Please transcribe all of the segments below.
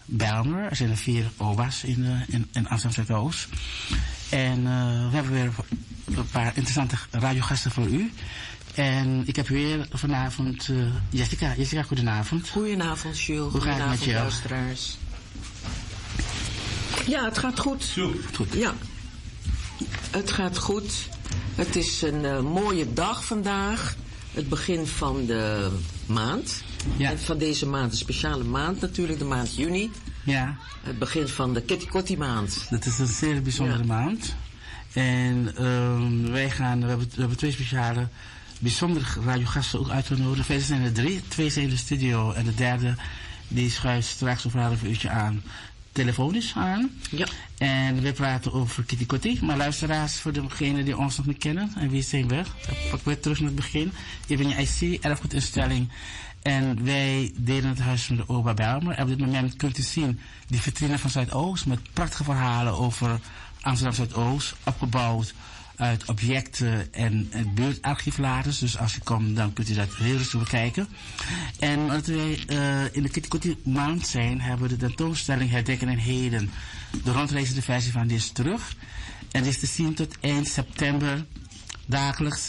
Bijlmer. Er zijn er 4 OBA's in Amsterdam Zuidoost. En we hebben weer een paar interessante radiogasten voor u. En ik heb weer vanavond Jessica. Jessica, goedenavond. Goedenavond, Jules. Hoe gaat het met jou? Luisteraars. Ja, het gaat goed. Goed. Ja, het gaat goed. Het is een mooie dag vandaag. Het begin van de maand. Ja. En van deze maand, een speciale maand natuurlijk, de maand juni. Ja. Het begin van de Kitty Kotti maand. Dat is een zeer bijzondere maand. En we hebben 2 speciale, bijzondere radiogasten ook uitgenodigd. Verder zijn er 3. 2 zijn in de studio en de derde die schuift straks over een half uurtje aan. Telefonisch aan. Ja. En we praten over Kitty Kotti. Maar luisteraars, voor degenen die ons nog niet kennen. En wie zijn we? Dan pak weer terug naar het begin. Ik ben je IC, erfgoedinstelling. En wij delen het huis van de OBA Bijlmer. En op dit moment kunt u zien die vitrine van Zuidoost. Met prachtige verhalen over Amsterdam Zuidoost. Opgebouwd uit objecten en buurtarchiefladers. Dus als u komt, dan kunt u dat heel rustig bekijken. En omdat wij in de Kitty Kotti maand zijn, hebben we de tentoonstelling Herdenken en Heden. De rondreizende versie van die is terug. En die is te zien tot eind september. Dagelijks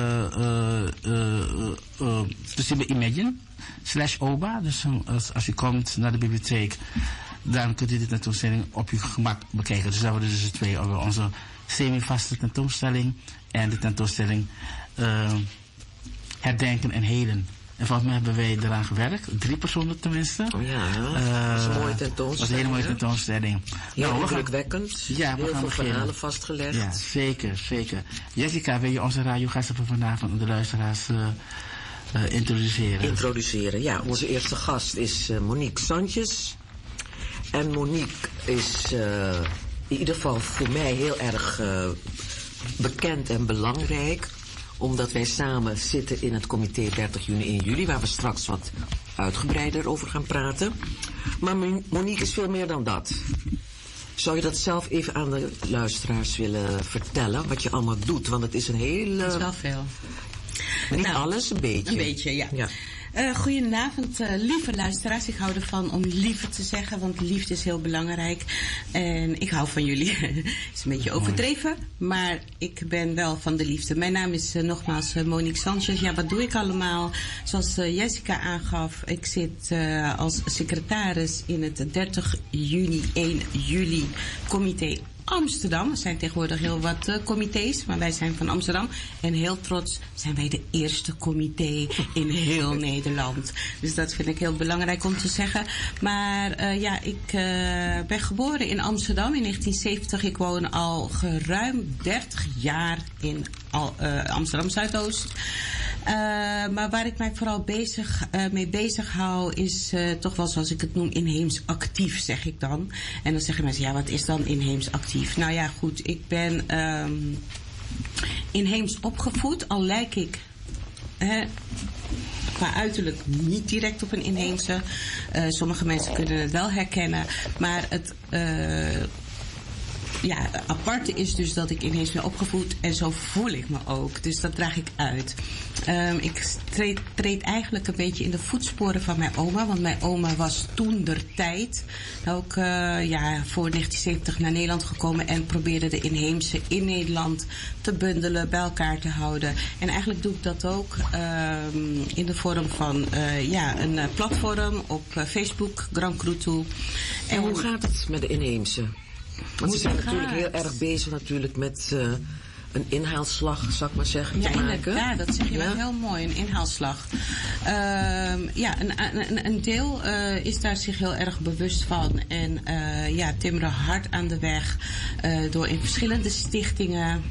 te zien bij Imagine /OBA. Dus als u komt naar de bibliotheek, dan kunt u de tentoonstelling op uw gemak bekijken. Dus dat worden dus 2. Onze semi-vaste tentoonstelling en de tentoonstelling Herdenken en Heden. En volgens mij hebben wij eraan gewerkt. 3 personen tenminste. Oh ja, dat is een mooie tentoonstelling. Dat is een hele mooie tentoonstelling. Heel indrukwekkend. Ja, we heel gaan veel beginnen. verhalen vastgelegd. Ja, zeker. Jessica, wil je onze radiogasten van vanavond de luisteraars introduceren? Ja. Onze eerste gast is Monique Sanchez. En Monique is in ieder geval voor mij heel erg bekend en belangrijk. Omdat wij samen zitten in het comité 30 juni 1 juli... waar we straks wat uitgebreider over gaan praten. Maar Monique is veel meer dan dat. Zou je dat zelf even aan de luisteraars willen vertellen... wat je allemaal doet? Want het is een hele... Het is wel veel. Niet alles, een beetje. Een beetje, ja. Goedenavond, lieve luisteraars. Ik hou ervan om lieve te zeggen, want liefde is heel belangrijk. En ik hou van jullie. Het is een beetje overdreven, maar ik ben wel van de liefde. Mijn naam is nogmaals Monique Sanchez. Ja, wat doe ik allemaal? Zoals Jessica aangaf, ik zit als secretaris in het 30 juni 1 juli comité Amsterdam. Er zijn tegenwoordig heel wat comité's, maar wij zijn van Amsterdam. En heel trots zijn wij de eerste comité in heel Nederland. Dus dat vind ik heel belangrijk om te zeggen. Maar ik ben geboren in Amsterdam in 1970. Ik woon al geruim 30 jaar in Amsterdam Zuidoost. Maar waar ik mij vooral mee bezig hou is toch wel, zoals ik het noem, inheems actief, zeg ik dan. En dan zeggen mensen, ja, wat is dan inheems actief? Nou ja, goed, ik ben inheems opgevoed, al lijk ik qua uiterlijk niet direct op een inheemse. Sommige mensen kunnen het wel herkennen, maar het aparte is dus dat ik ineens ben opgevoed en zo voel ik me ook. Dus dat draag ik uit. Ik treed eigenlijk een beetje in de voetsporen van mijn oma, want mijn oma was toentertijd ook voor 1970 naar Nederland gekomen en probeerde de inheemse in Nederland te bundelen, bij elkaar te houden. En eigenlijk doe ik dat ook in de vorm van een platform op Facebook, Grand Cru toe. En hoe gaat het met de inheemse? Want ze zijn natuurlijk heel erg bezig natuurlijk met een inhaalslag, zou ik maar zeggen, te maken. Ja, dat zeg je wel heel mooi, een inhaalslag. Een deel is daar zich heel erg bewust van. En timmeren hard aan de weg door in verschillende stichtingen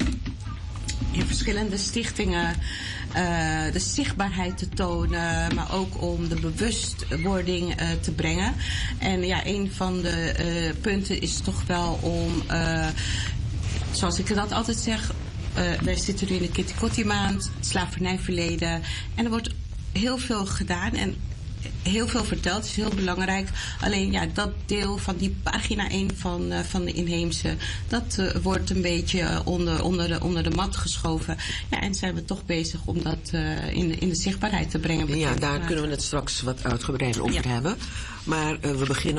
de zichtbaarheid te tonen, maar ook om de bewustwording te brengen. En een van de punten is toch wel om, zoals ik dat altijd zeg, wij zitten nu in de Kitty Kotti maand, het slavernijverleden, en er wordt heel veel gedaan en heel veel verteld, is heel belangrijk. Alleen dat deel van die pagina 1 van de inheemse, dat wordt een beetje onder de mat geschoven. Ja, en zijn we toch bezig om dat in de zichtbaarheid te brengen. Ja, daar kunnen we het straks wat uitgebreider over hebben. Maar we beginnen